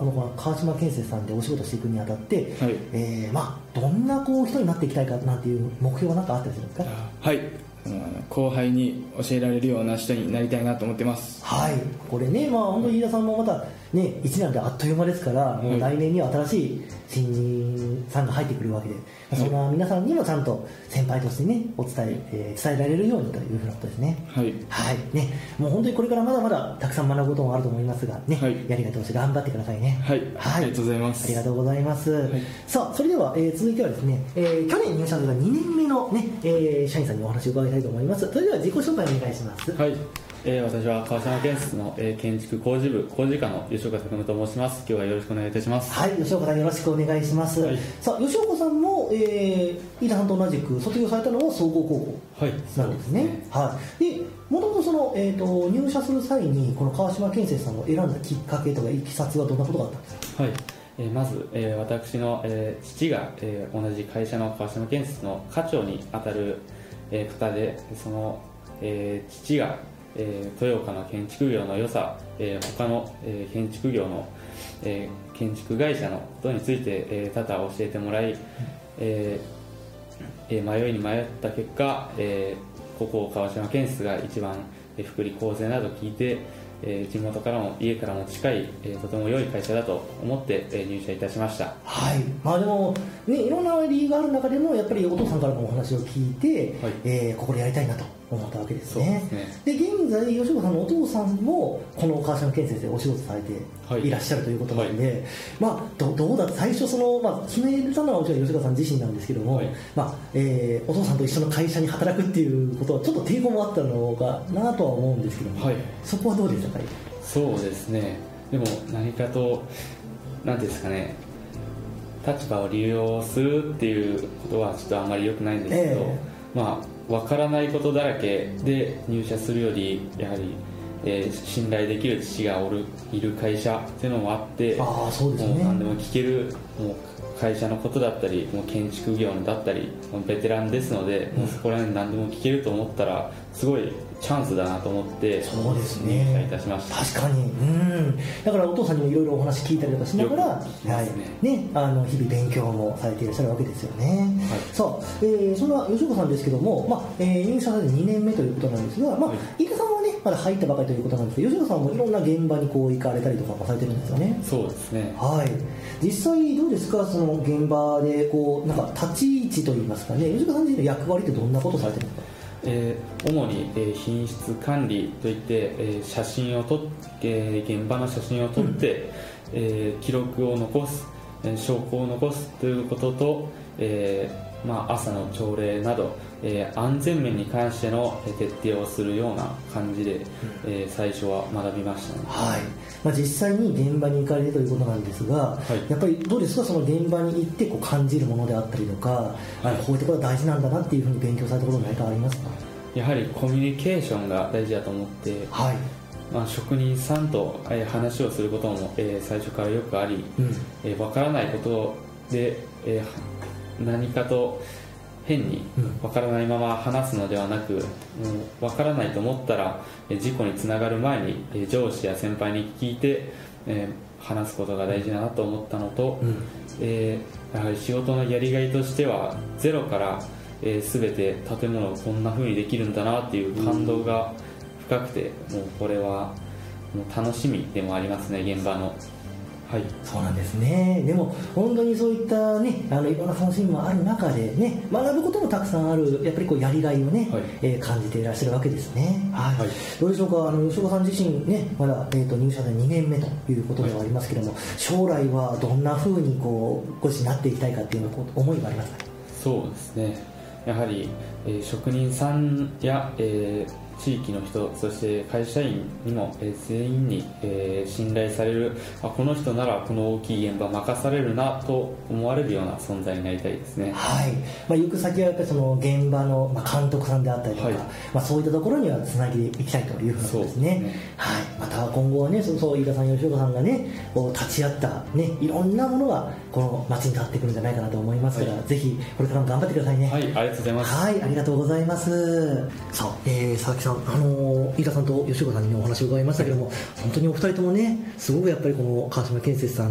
この川島建設さんでお仕事していくにあたって、 はい、 どんな人になっていきたいかなんていう目標は何かあったりするんですか？ はい、後輩に教えられるような人になりたいなと思ってます。 はい、これね、本当に飯田さんもまたね、1年であっという間ですから、もう来年には新しい新人さんが入ってくるわけで、そんな皆さんにもちゃんと先輩としてね、伝えられるようにというふうなことですね。 はい、 はいね、もう本当にこれからまだまだたくさん学ぶこともあると思いますがね、 はい、 やりがいとして頑張ってくださいね。 はい、ありがとうございます。 ありがとうございます。 はい、 さあ、それでは、続いてはですね、去年入社が2年目のね、社員さんにお話を伺いたいと思います。それでは自己紹介お願いします。 はい、私は川島建設の、建築工事部工事課の吉岡拓夢と申します。今日はよろしくお願いいたします。 はい、吉岡さんよろしくお願いします。はい、さあ、吉岡さんも、飯田さんと同じく卒業されたのは総合高校なんですね。はい。で、もともとその、入社する際にこの川島建設さんを選んだきっかけとかいきさつはどんなことがあったんですか？ はい。まず、私の、父が、同じ会社の川島建設の課長にあたる、方で、その、父が豊岡の建築業の良さ、他の、建築業の、建築会社のことについて、多々教えてもらい、迷いに迷った結果、ここ川島建設が一番福利厚生など聞いて、地元からも家からも近い、とても良い会社だと思って、入社いたしました。 はい。でも、ね、いろんな理由がある中でもやっぱりお父さんからのお話を聞いて、はい、ここでやりたいなと思ったわけですね。そうですね。で、現在吉岡さんのお父さんもこの川島建設でお仕事されていらっしゃるということなので、はい、どうだ最初決めたのはもちろん吉岡さん自身なんですけども、はい、お父さんと一緒の会社に働くっていうことはちょっと抵抗もあったのかなとは思うんですけども、はい、そこはどうでしたか？ そうですね。でも何かと何ですかね、立場を利用するっていうことはちょっとあんまり良くないんですけど、分からないことだらけで入社するよりやはり、信頼できる父がいる会社っていうのもあって、 そうですね、 もう何でも聞けるもう会社のことだったり、もう建築業だったりベテランですので、もうそこら辺何でも聞けると思ったらすごいチャンスだなと思って、 そうですね、 入社いたしました。 確かに、だからお父さんにもいろいろお話聞いたりとかしながら、日々勉強もされていらっしゃるわけですよね。はい、さあ、そんな吉岡さんですけども、入社されて2年目ということなんですが、飯田さんはねまだ入ったばかりということなんですけど、吉岡さんもいろんな現場に行かれたりとかもされてるんですよね。 そうですね。 はい。実際どうですか、その現場でなんか立ち位置といいますかね、吉岡さん自身の役割ってどんなことをされてるんですか？ 主に、品質管理といって、写真を撮って、現場の写真を撮って、記録を残す、証拠を残すということと、朝の朝礼など、安全面に関しての徹底をするような感じで、最初は学びましたね。 はい。実際に現場に行かれるということなんですが、はい、やっぱりどうですか、その現場に行って感じるものであったりとか、はい、こういったことが大事なんだなっていうふうに勉強されたこと何かありますか？ やはりコミュニケーションが大事だと思って、はい、職人さんと話をすることも最初からよくあり、分からないことで何かと変に分からないまま話すのではなく、分からないと思ったら事故につながる前に上司や先輩に聞いて話すことが大事だなと思ったのと、やはり仕事のやりがいとしてはゼロから全て建物をこんな風にできるんだなっていう感動が深くて、もうこれはもう楽しみでもありますね、現場の。はい、 そうなんですね。でも本当にそういったね、いろんな楽しみもある中でね、学ぶこともたくさんある、やっぱりやりがいをね、はい、感じていらっしゃるわけですね。はい。はい、どうでしょうか、吉岡さん自身ね、まだ、入社で2年目ということではありますけども、はい、将来はどんな風にご自身になっていきたいかっていう思いがありますか？ そうですね。やはり、職人さんや、地域の人、そして会社員にも、全員に、信頼される、この人ならこの大きい現場任されるなと思われるような存在になりたいですね。 はい。行く先はやっぱりその現場の、監督さんであったりとか、はい、そういったところにはつなげていきたいというふうなことですね。はい。また今後はね、飯田さん、吉岡さんがね、立ち会ったね、いろんなものがこの街に立ってくるんじゃないかなと思いますから、はい、ぜひこれからも頑張ってくださいね。 はい、ありがとうございます。 はい、ありがとうございます。さあ、佐々木さん、飯田さんと吉岡さんにお話を伺いましたけども、本当にお二人ともね、すごくやっぱりこの川島建設さん